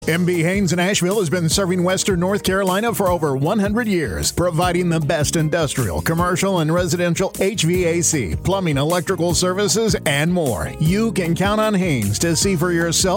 MB Haynes in Asheville has been serving Western North Carolina for over 100 years, providing the best industrial, commercial, and residential HVAC, plumbing, electrical services, and more. You can count on Haynes to see for yourself